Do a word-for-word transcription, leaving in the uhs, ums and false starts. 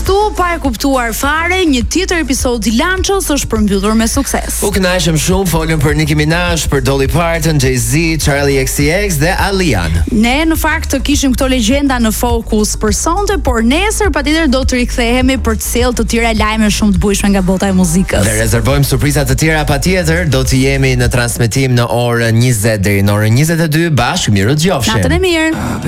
Kështu pa e kuptuar fare, një tjetër episod i Lanchos është përmbyllur me sukses. U kënaqem shumë, folëm për Nicki Minaj, për Dolly Parton, Jay-Z, Charlie X C X dhe Alian. Ne në fakt të kishim këto legjenda në fokus për sonte, por nesër patjetër do të rikthehemi për të sjellë të tjera lajme shumë të bujshme nga bota e muzikës. Dhe rezervojmë surpriza të tjera patjetër, do të jemi në transmetim në orën njëzet deri në orën njëzet e dy bashkë. Mirë dëgjofshim. Natën e mirë.